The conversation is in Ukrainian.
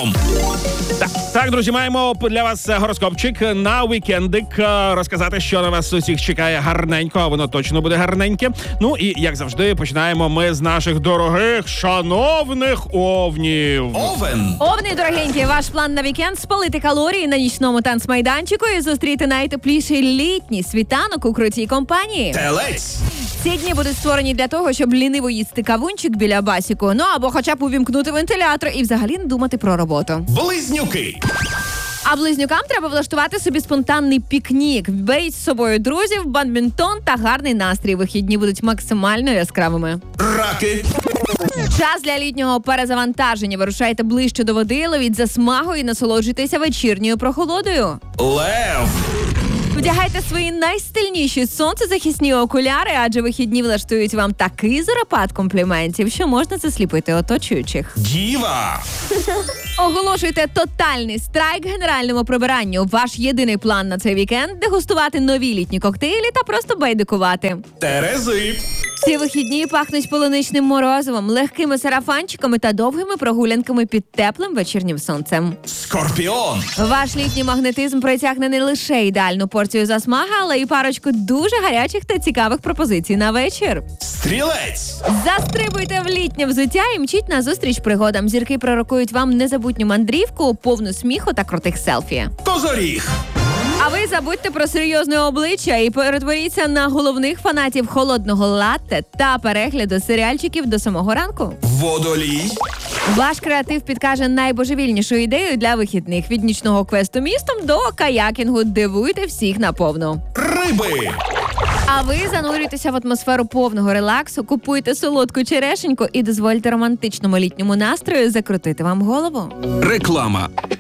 Скорпіон. Так, друзі, маємо для вас гороскопчик на вікендик. Розказати, що на вас усіх чекає гарненько, а воно точно буде гарненьке. Ну і, як завжди, починаємо ми з наших дорогих, шановних овнів. Овен. Овни, дорогенькі, ваш план на вікенд – спалити калорії на нічному танцмайданчику і зустріти найтепліший літній світанок у крутій компанії. Телець. Ці дні будуть створені для того, щоб ліниво їсти кавунчик біля басіку, ну або хоча б увімкнути вентилятор і взагалі не думати про роботу. Близнюки. А близнюкам треба влаштувати собі спонтанний пікнік. Беріть з собою друзів, бадмінтон та гарний настрій. Вихідні будуть максимально яскравими. Раки. Час для літнього перезавантаження. Вирушайте ближче до води, ловіть засмагу і насолоджуйтеся вечірньою прохолодою. Лев. Вдягайте свої найстильніші сонцезахисні окуляри, адже вихідні влаштують вам такий зарапат компліментів, що можна засліпити оточуючих. Діва. Оголошуйте тотальний страйк генеральному прибиранню. Ваш єдиний план на цей вікенд – дегустувати нові літні коктейлі та просто байдикувати. Терези. Ці вихідні пахнуть полуничним морозивом, легкими сарафанчиками та довгими прогулянками під теплим вечірнім сонцем. Скорпіон. Ваш літній магнетизм притягне не лише ідеальну порцію засмаги, але й парочку дуже гарячих та цікавих пропозицій на вечір. Стрілець. Застрибуйте в літнє взуття і мчіть на зустріч пригодам. Зірки пророкують вам незабутню мандрівку, повну сміху та крутих селфі. Козоріг. А ви забудьте про серйозне обличчя і перетворіться на головних фанатів холодного латте та перегляду серіальчиків до самого ранку. Водолій. Ваш креатив підкаже найбожевільнішу ідею для вихідних. Від нічного квесту містом до каякінгу. Дивуйте всіх наповну. Риби. А ви занурюйтеся в атмосферу повного релаксу, купуйте солодку черешеньку і дозвольте романтичному літньому настрою закрутити вам голову. Реклама.